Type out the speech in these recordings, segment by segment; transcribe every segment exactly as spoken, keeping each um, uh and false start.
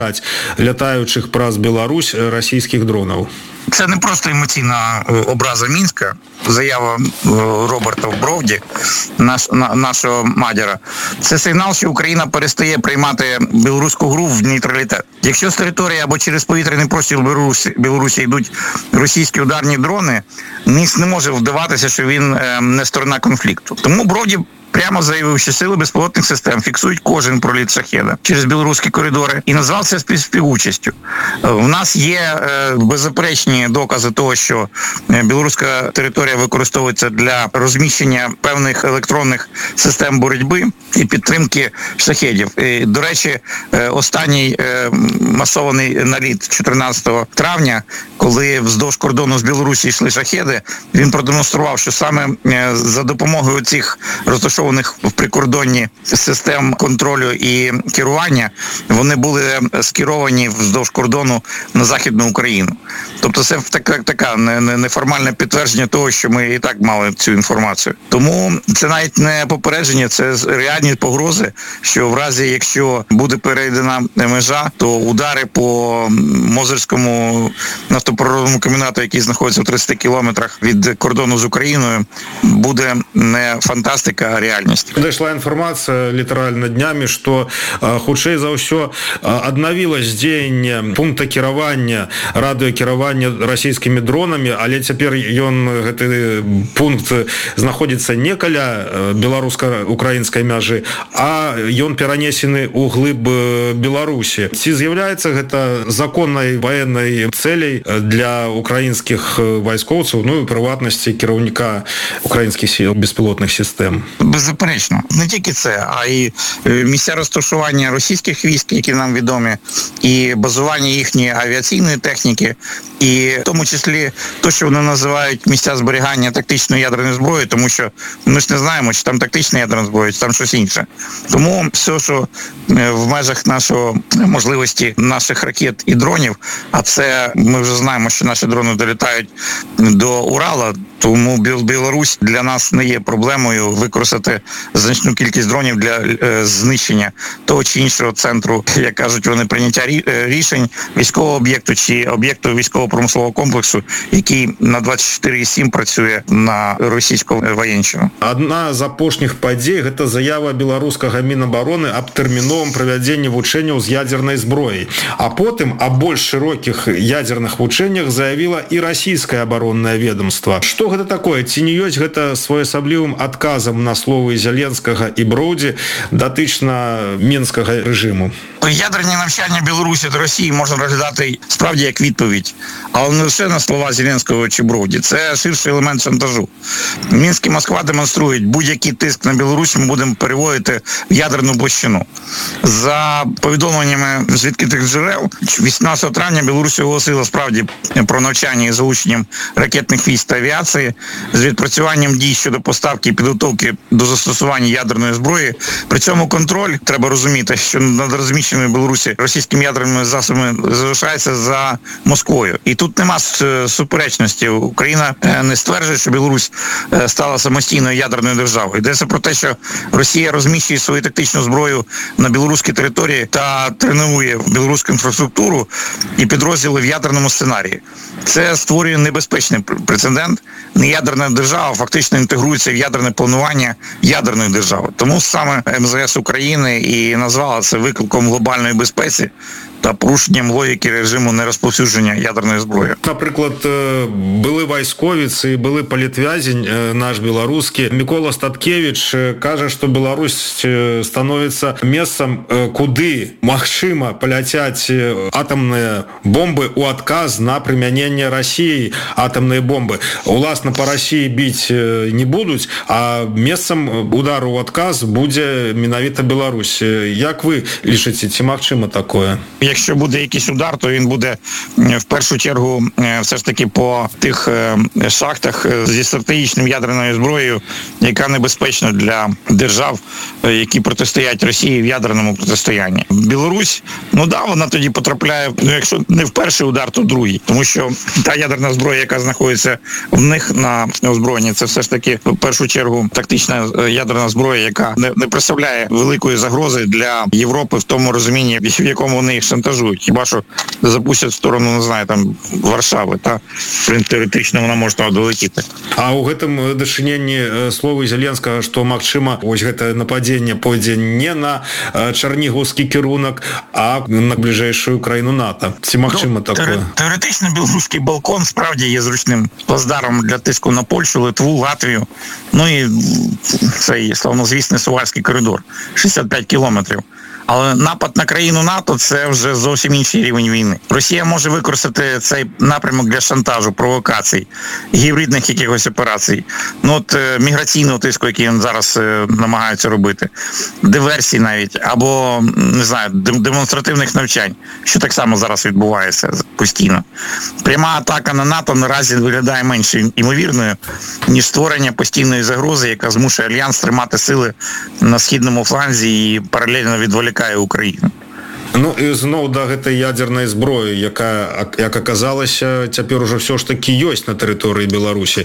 лятаючих праз Беларусь російських дронів. Це не просто емоційна образа Мінська, заява Роберта в Бровді, наш, на, нашого мадяра. Це сигнал, що Україна перестає приймати білоруську гру в нейтралітет. Якщо з території або через повітряний простір Білорусі, Білорусі йдуть російські ударні дрони, Мінськ не може вдаватися, що він е, не сторона конфлікту. Тому Бровді прямо заявив, що сили безпілотних систем фіксують кожен проліт шахеда через білоруські коридори і назвав це співучастю. В нас є е, беззаперечні докази того, що білоруська територія використовується для розміщення певних електронних систем боротьби і підтримки шахедів. І, до речі, е, останній е, масований наліт чотирнадцятого травня, коли вздовж кордону з Білорусі йшли шахеди, він продемонстрував, що саме е, за допомогою цих розташованих в прикордонні систем контролю і керування, вони були скеровані вздовж кордону на Західну Україну. Тобто це така, така неформальне підтвердження того, що ми і так мали цю інформацію. Тому це навіть не попередження, це реальні погрози, що в разі, якщо буде перейдена межа, то удари по Мозирському нафтопереробному комбінату, який знаходиться в тридцяти кілометрах від кордону з Україною, буде не фантастика, а реальність. Дайшла інфармація літаральна днями, що хутчэй за ўсё аднавілася дзеянне пункта кіравання, радыёкіравання расійскімі дронамі, але цяпер ён, гэты пункт, знаходзіцца не каля беларуска-украінскай мяжы, а ён перанесены ў глыб Беларусі. Ці з'яўляецца гэта законнай ваеннай цэляй для украінскіх вайскоўцаў, ну і прыватнасці кіраўніка украінскіх сіл беспілотных сістэм? Беззаперечно. Не тільки це, а й місця розташування російських військ, які нам відомі, і базування їхньої авіаційної техніки, і в тому числі те, що вони називають місця зберігання тактичної ядерної зброї, тому що ми ж не знаємо, чи там тактична ядерна зброя, чи там щось інше. Тому все, що в межах нашого можливості наших ракет і дронів, а це ми вже знаємо, що наші дрони долітають до Урала, тому Білорусь для нас не є проблемою використати значну кількість дронів для е, знищення того чи іншого центру, як кажуть вони, прийняття рішень військового об'єкту чи об'єкту військово-промислового комплексу, який на двадцять чотири сім працює на російську воєнщину. Одна з апошніх подій – це заява білоруського Міноборони об терміновому проведенні вученняў з ядерної зброї. А потім о більш широких ядерних вученнях заявила і російське оборонне відомство. Що гэта такое? Ці не ёсць гэта своеасаблівым адказам на словы Зеленскага і Броўді датычна мінскага рэжыму? Ядерні навчання Білорусі та Росії можна розглядати справді як відповідь, але не лише на слова Зеленського чи Броўді. Це ширший елемент шантажу. Мінськ і Москва демонструють, будь-який тиск на Білорусь ми будемо переводити в ядерну площину. За повідомленнями з відкритих джерел, вісімнадцятого травня Білорусь оголосила справді про навчання із залученням ракетних військ та авіації, з відпрацюванням дій щодо поставки і підготовки до застосування ядерної зброї. При цьому контроль, треба розуміти, що над розміщеними в Білорусі російськими ядерними засобами залишається за Москвою. І тут нема суперечності. Україна не стверджує, що Білорусь стала самостійною ядерною державою. Йдеться про те, що Росія розміщує свою тактичну зброю на білоруській території та тренує білоруську інфраструктуру і підрозділи в ядерному сценарії. Це створює небезпечний прецедент. Не ядерна держава фактично інтегрується в ядерне планування ядерної держави. Тому саме ем зе ес України і назвала це викликом глобальної безпеці та порушенням логіки режиму нерозповсюдження ядерної зброї. Наприклад, були військовець і були політв'язень наш білоруський. Микола Статкевич каже, що Білорусь становиться місцем, куди магчыма поляцять атомні бомби у адказ на примянення Росії атомної бомби. Уласна по Росії бить не будуть, а місцем удару у адказ буде менавіта Білорусь. Як ви лічите, ці магчыма такое? Якщо буде якийсь удар, то він буде в першу чергу все ж таки по тих шахтах зі стратегічною ядерною зброєю, яка небезпечна для держав, які протистоять Росії в ядерному протистоянні. Білорусь, ну да, вона тоді потрапляє, ну якщо не в перший удар, то в другий. Тому що та ядерна зброя, яка знаходиться в них на озброєнні, це все ж таки в першу чергу тактична ядерна зброя, яка не, не представляє великої загрози для Європи в тому розумінні, в якому вони їх шантажують. шантажують. Хіба що запустять в сторону, не знаю, там, Варшави, та теоретично вона може туди долетіти. А у гэтым дачыненні словы Зеленскага, што, магчыма, вось гэта нападзенне пойдзе не на чарнігаўскі кірунак, а на бліжэйшую краіну НАТО. Ці магчыма ну, такое? Теоретично білоруський балкон справді є зручним плацдармом для тиску на Польщу, Литву, Латвію. Ну і цей славнозвісний Сувальський коридор. шістдесят п'ять кілометрів. Але напад на країну НАТО – це вже зовсім інший рівень війни. Росія може використати цей напрямок для шантажу, провокацій, гібридних якихось операцій. Ну от міграційного тиску, який він зараз намагається робити, диверсій навіть, або, не знаю, демонстративних навчань, що так само зараз відбувається постійно. Пряма атака на НАТО наразі виглядає менш імовірною, ніж створення постійної загрози, яка змушує Альянс тримати сили на східному фланзі і паралельно відволікає Україну. Ну і зноў да гэтай ядзернай зброі, якая, як аказалася, цяпер ужо все ж таки ёсць на тэрыторыі Беларусі,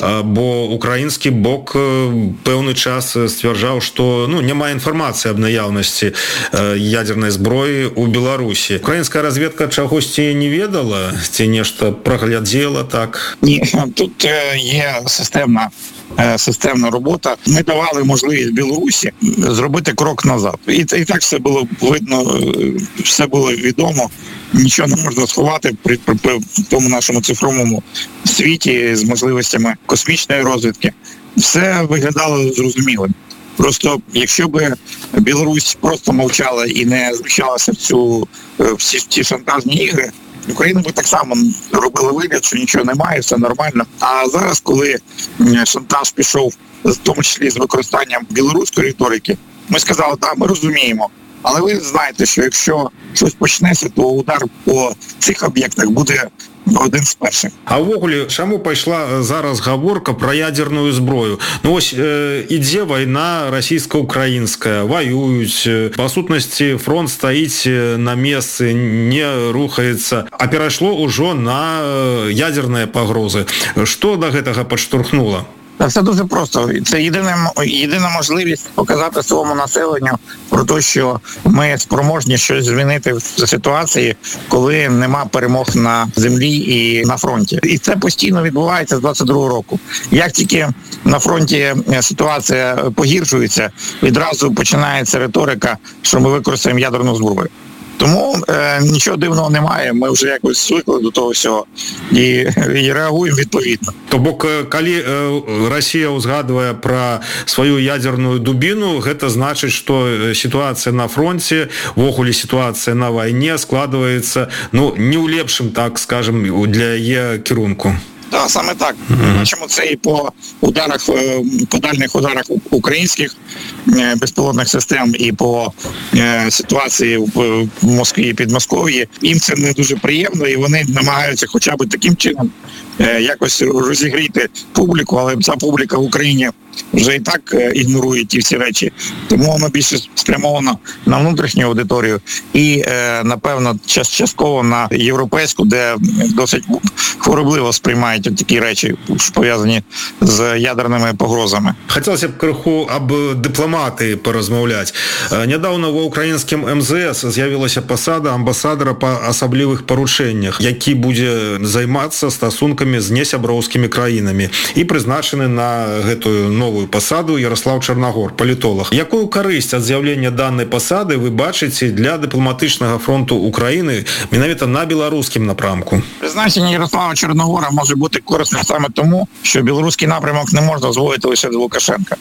бо украінскі бок пэўны час сцвярджаў, што ну, няма інфармацыі аб наяўнасці ядзернай зброі ў Беларусі. Украінская разведка чагосьці не ведала, ці нешта праглядзела так? Ні, тут є системна системна робота. Ми давали можливість Білорусі зробити крок назад. І, і так все було видно, все було відомо. Нічого не можна сховати при, при, при тому нашому цифровому світі з можливостями космічної розвідки. Все виглядало зрозумілим. Просто якщо б Білорусь просто мовчала і не знущалася в цю всі ці шантажні ігри, Україна би так само робила вигляд, що нічого немає, все нормально. А зараз, коли шантаж пішов, в тому числі з використанням білоруської риторики, ми сказали, так, ми розуміємо. Але ви знаєте, що якщо щось почнеться, то удар по цих об'єктах буде один з перших. А ввогуле, чаму пайшла зараз гаворка про ядерную зброю? Ну ось э, ідзе вайна расійска-украінская, воююць, па сутнасці фронт стаіць на месцы, не рухаецца, а перайшло ўжо на ядерныя пагрозы. Што да гэтага падштурхнула? Все дуже просто. Це єдина, єдина можливість показати своєму населенню про те, що ми спроможні щось змінити в ситуації, коли нема перемог на землі і на фронті. І це постійно відбувається з двадцять другого року. Як тільки на фронті ситуація погіршується, відразу починається риторика, що ми використаємо ядерну зброю. Тому е, нічого дивного немає, ми вже якось звикли до того всього і, і реагуємо відповідно. То бок, калі е, Росія узгадывае про свою ядерную дубіну, гэта значыць, што сітуацыя на фронте, ввогуле сітуацыя на вайне складваецца, ну, не ў лепшым, так скажем, для яе кірунку. Так, саме так. Mm-hmm. Бачимо це і по ударах, по дальних ударах українських безпілотних систем, і по е, ситуації в Москві і Підмосков'ї. Їм це не дуже приємно, і вони намагаються хоча б таким чином е, якось розігріти публіку, але ця публіка в Україні вже і так ігнорує ті всі речі. Тому воно більше спрямовано на внутрішню аудиторію і, е, напевно, частково на європейську, де досить хворобливо сприймають такі речі, пов'язані з ядерними погрозами. Хотілося б криху об дипломатії порозмовляти. Недавно в українському ем зе ес з'явилася посада амбасадора по особливих порученнях, які буде займатися стосунками з несяброўскімі країнами. І призначений на гэту новую посаду Ярослав Чорногор, політолог. Якую користь від з'явлення даної посади ви бачите для дипломатичного фронту України, менавіта на білоруському напрямку? Призначення Ярослава Чорногора може бути корисним саме тому, що білоруський напрямок не можна зводити лише до Лукашенка.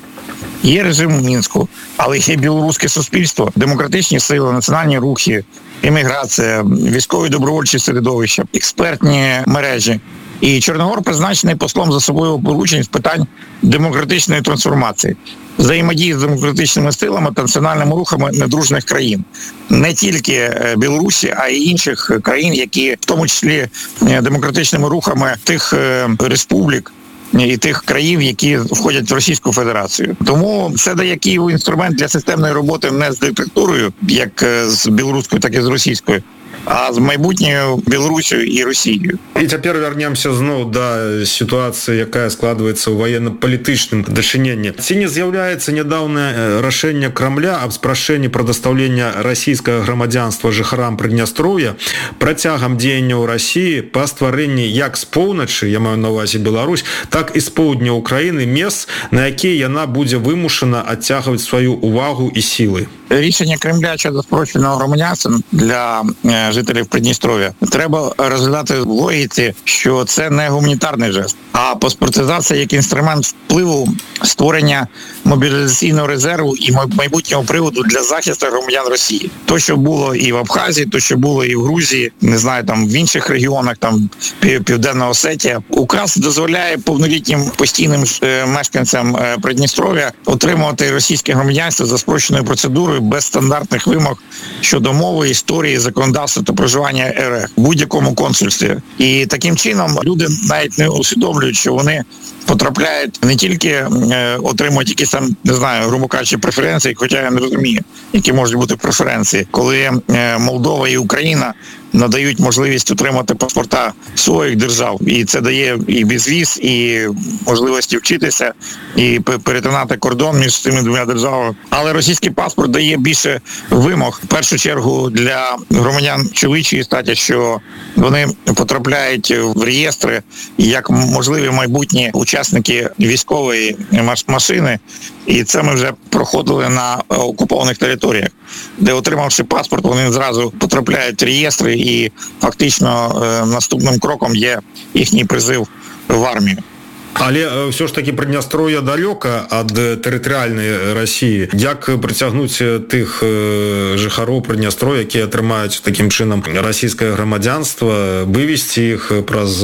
Є режим у Мінську, але є білоруське суспільство, демократичні сили, національні рухи, імміграція, військові добровольчі середовища, експертні мережі. І Чорногор призначений послом за собою поручень з питань демократичної трансформації, взаємодії з демократичними силами та національними рухами недружних країн. Не тільки Білорусі, а й інших країн, які в тому числі демократичними рухами тих республік і тих країн, які входять в Російську Федерацію. Тому це дає Києву інструмент для системної роботи не з диктатурою, як з білоруською, так і з російською, а з майбутньою Білорусію і Росією. І тепер вернемося знову до ситуації, яка складається у воєнно-політичному дачыненні. Ці не з'являється недавнє рішення Кремля об спрашчэнні прадастаўлення російського громадянства жыхарам Прыднястроўя працягам дзеяння ў Росіі па стварэнні як з поўначы, я маю на ўвазе Беларусь, так і з поўдня Украіны мест, на якія яна будзе вымушана адцягваць сваю увагу і сілы. Рішення Кремля щодо спрощеного громадянства для жителів Придністров'я треба розглядати в логіці, що це не гуманітарний жест, а паспортизація як інструмент впливу, створення мобілізаційного резерву і майбутнього приводу для захисту громадян Росії. То, що було і в Абхазії, то, що було і в Грузії, не знаю, там в інших регіонах, там Південна Осетія. Указ дозволяє повнолітнім постійним мешканцям Придністров'я отримувати російське громадянство за спрощеною процедурою без стандартних вимог щодо мови, історії, законодавства та проживання РФ в будь-якому консульстві. І таким чином люди навіть не усвідомлюють, що вони потрапляють не тільки е, отримують якісь там, не знаю, грубо кажучи, преференції, хоча я не розумію, які можуть бути преференції, коли е, Молдова і Україна надають можливість отримати паспорта своїх держав. І це дає і безвіз, і можливості вчитися, і перетинати кордон між цими двома державами. Але російський паспорт дає більше вимог. В першу чергу для громадян чоловічої статі, що вони потрапляють в реєстри як можливі майбутні учасники військової машини. І це ми вже проходили на окупованих територіях, де, отримавши паспорт, вони зразу потрапляють в реєстри і фактично наступним кроком є їхній призив в армію. Але все ж таки Прыднястроўе далёка ад тэрытарыяльнай Расіі. Як прыцягнуць тых жыхароў Прыднястроўя, якія атрымаюць такім чынам расійскае грамадзянства, вывесці іх праз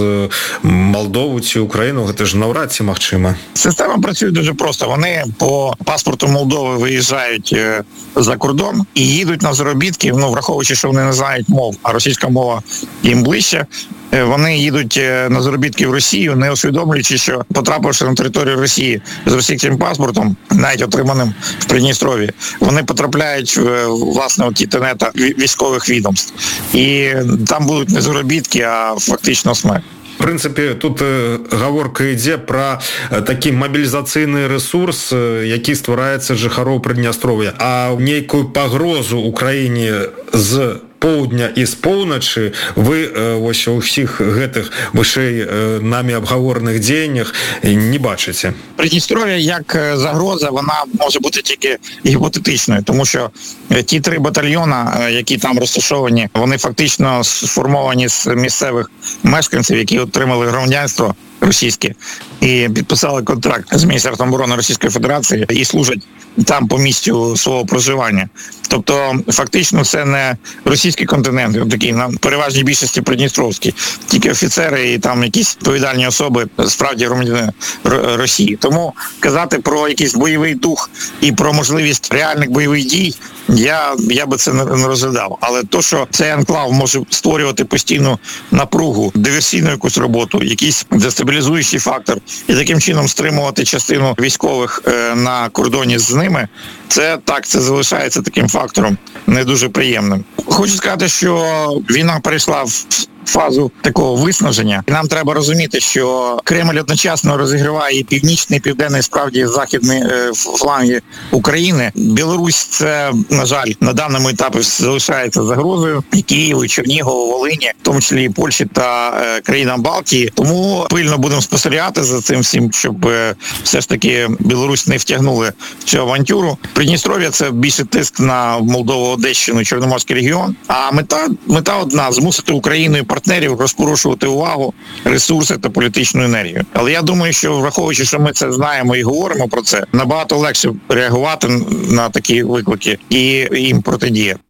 Малдову ці Украіну, гэта ж наўрад ці магчыма. Система працює дуже просто. Вони по паспорту Молдови виїжджають за кордон і їдуть на заробітки, ну, враховуючи, що вони не знають мов, а російська мова їм ближче. Вони їдуть на заробітки в Росію, не усвідомлюючи, що потрапивши на територію Росії з російським паспортом, навіть отриманим в Придністров'ї, вони потрапляють в, власне, у ті тенета військових відомств. І там будуть не заробітки, а фактично смерть. В принципе, тут гаворка ідзе пра такі мабілізацыйны рэсурс, які ствараецца жыхароў Прыднястроўя, а нейкую пагрозу Украіне з поўдня і з поўначы вы вось у ўсіх гэтых вышэй намі абгаворных дзеяннях не бачыце. Придністров'я як загроза, вона може бути тільки гіпотетичною, тому що ті три батальйони, які там розташовані, вони фактично сформовані з місцевих мешканців, які отримали громадянство російське і підписали контракт з Міністерством оборони Російської Федерації і служать там по місцю свого проживання. Тобто, фактично, це не російський континент, такий на переважній більшості придністровський, тільки офіцери і там якісь відповідальні особи, справді громадяни Росії. Тому казати про якийсь бойовий дух і про можливість реальних бойових дій, я, я би це не розглядав. Але то, що цей анклав може створювати постійну напругу, диверсійну якусь роботу, якийсь дестабілізуючий фактор, і таким чином стримувати частину військових на кордоні з ними, це так, це залишається таким фактором не дуже приємним. Хочу сказати, що війна перейшла в фазу такого виснаження. І нам треба розуміти, що Кремль одночасно розігріває і північний, і південний, справді західний е, фланги України. Білорусь це, на жаль, на даному етапі залишається загрозою і Києву, і Чернігову, Волині, в тому числі і Польщі та е, країнам Балтії. Тому пильно будемо спостерігати за цим всім, щоб е, все ж таки Білорусь не втягнули в цю авантюру. Придністров'я – це більше тиск на Молдову, Одещину, Чорноморський регіон. А мета, мета одна – змусити Україну і партнерів розпорошувати увагу, ресурси та політичну енергію. Але я думаю, що враховуючи, що ми це знаємо і говоримо про це, набагато легше реагувати на такі виклики і їм протидіяти.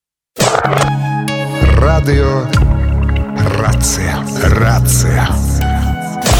Радіо Рація. Рація.